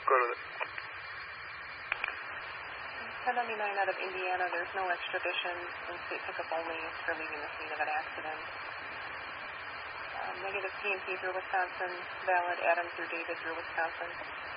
good with it. 1099 out of Indiana, there's no extradition in state pickup only for leaving the scene of an accident. Negative P&P through Wisconsin, valid Adam through David through Wisconsin.